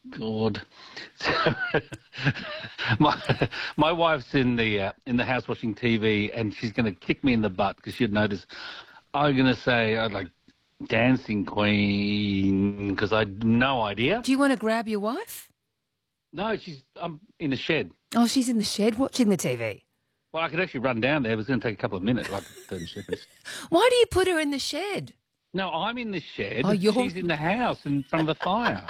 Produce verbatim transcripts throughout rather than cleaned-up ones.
God. my my wife's in the uh, in the house watching T V, and she's going to kick me in the butt because she'd notice I'm going to say uh, like Dancing Queen because I had no idea. Do you want to grab your wife? No, she's I'm in the shed. Oh, she's in the shed watching the T V. Well, I could actually run down there. It was going to take a couple of minutes, like thirty seconds. Why do you put her in the shed? No, I'm in the shed. Oh, you're... She's in the house in front of the fire.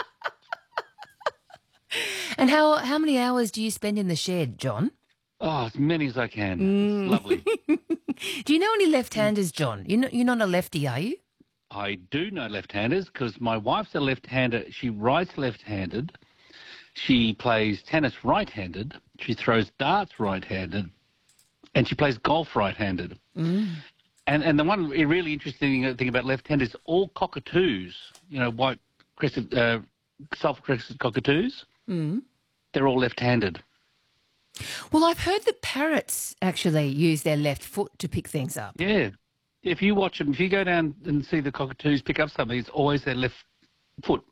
And how how many hours do you spend in the shed, John? Oh, as many as I can. Mm. It's lovely. Do you know any left-handers, John? You're not, you're not a lefty, are you? I do know left-handers because my wife's a left-hander. She writes left-handed. She plays tennis right-handed. She throws darts right-handed. And she plays golf right-handed. Mm. And and the one really interesting thing about left-handers is all cockatoos, you know, white crested, uh, sulphur-crested cockatoos, mm. they're all left-handed. Well, I've heard that parrots actually use their left foot to pick things up. Yeah. If you watch them, if you go down and see the cockatoos pick up something, it's always their left foot.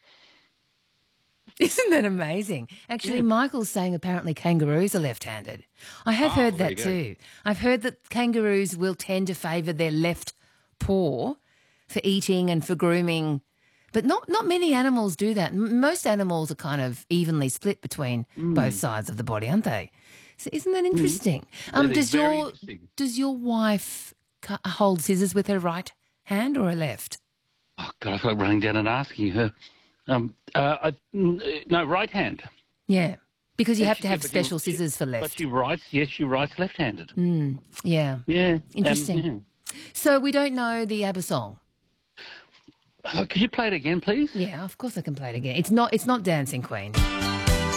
Isn't that amazing? Actually, yeah. Michael's saying apparently kangaroos are left-handed. I have oh, heard that too. I've heard that kangaroos will tend to favour their left paw for eating and for grooming, but not, not many animals do that. M- most animals are kind of evenly split between mm. both sides of the body, aren't they? So isn't that interesting? Mm. Um, that does very your interesting. Does your wife cu- hold scissors with her right hand or her left? Oh, God, I feel like running down and asking her. Um, uh, I, no, right hand. Yeah, because you yeah, have to have yeah, special she, scissors for left. But she writes, yes, she writes left-handed. Mm, yeah. Yeah. Interesting. Um, yeah. So we don't know the ABBA song. Uh, could you play it again, please? Yeah, of course I can play it again. It's not. It's not Dancing Queen.